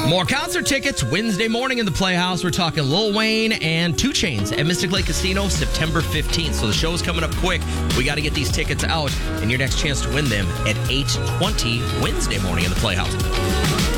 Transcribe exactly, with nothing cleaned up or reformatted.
More concert tickets Wednesday morning in the Playhouse. We're talking Lil Wayne and two Chainz at Mystic Lake Casino September fifteenth. So the show is coming up quick. We got to get these tickets out, and your next chance to win them at eight twenty Wednesday morning in the Playhouse.